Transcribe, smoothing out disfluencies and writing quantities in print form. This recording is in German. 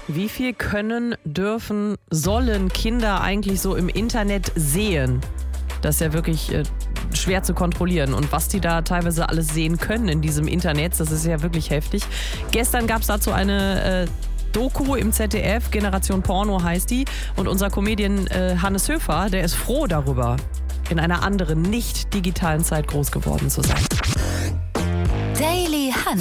Wie viel können, dürfen, sollen Kinder eigentlich so im Internet sehen? Das ist ja wirklich schwer zu kontrollieren. Und was die da teilweise alles sehen können in diesem Internet, das ist ja wirklich heftig. Gestern gab es dazu eine Doku im ZDF, Generation Porno heißt die. Und unser Comedian Hannes Höfer, der ist froh darüber, in einer anderen, nicht digitalen Zeit groß geworden zu sein.